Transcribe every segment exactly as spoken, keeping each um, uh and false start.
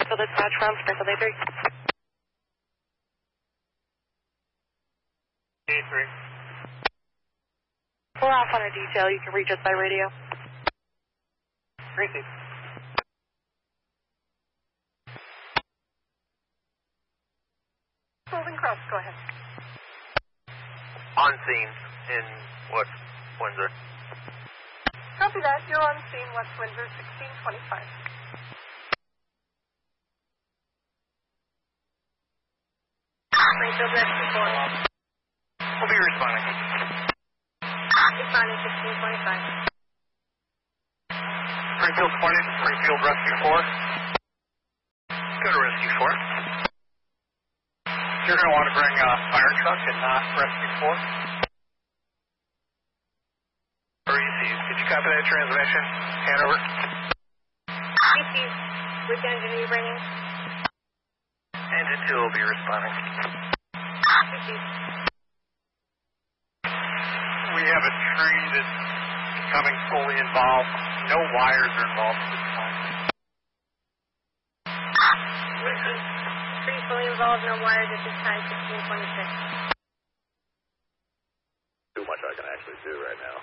Springfield dispatch from Springfield A three. A three. We're off on a detail. You can reach us by radio. Receive. Golden Cross, go ahead. On scene in West Windsor. Copy that. You're on scene, West Windsor, sixteen twenty-five. Springfield Rescue four. We'll be responding. Responding sixteen twenty-five. Springfield twenty to Springfield Rescue four. Go to Rescue four. You're going to want to bring a fire truck and not Rescue four. Receive. Did you copy that transmission? Hanover? Receive. Which engine are you bringing? Engine two will be responding. Receive. We have a tree that's becoming fully involved. No wires are involved at this time. Receive. Tree fully involved, no wires at this time, sixteen twenty-six. Too much I can actually do right now.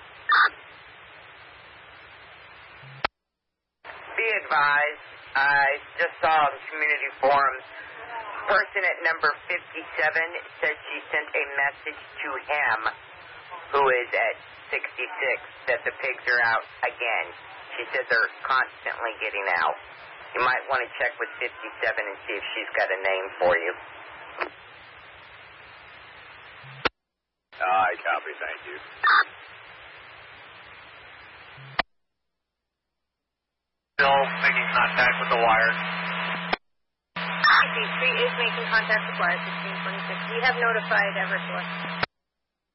Be advised, I just saw on community forums, person at number fifty-seven says she sent a message to him, who is at sixty-six, that the pigs are out again. She said they're constantly getting out. You might want to check with fifty-seven and see if she's got a name for you. I copy, thank you. Still making contact with the wire. Tree is making contact with wire, sixteen twenty-six. We have notified Eversource.